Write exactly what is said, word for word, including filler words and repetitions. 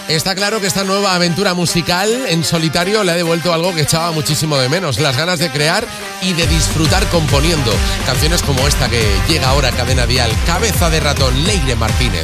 Está claro que esta nueva aventura musical en solitario le ha devuelto algo que echaba muchísimo de menos, las ganas de crear y de disfrutar componiendo canciones como esta que llega ahora a Cadena Dial, Cabeza de Ratón, Leire Martínez.